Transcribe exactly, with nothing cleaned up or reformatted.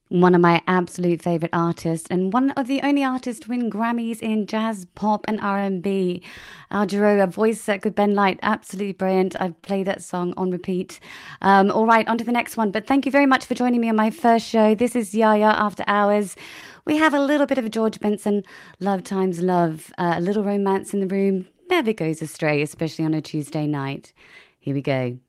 One of my absolute favorite artists, and one of the only artists to win Grammys in jazz, pop, and R and B. Al Jarreau, a voice that could bend light, absolutely brilliant. I've played that song on repeat. Um, all right, on to the next one. But thank you very much for joining me on my first show. This is Yaya After Hours. We have a little bit of a George Benson, love times love, uh, a little romance in the room. Never goes astray, especially on a Tuesday night. Here we go.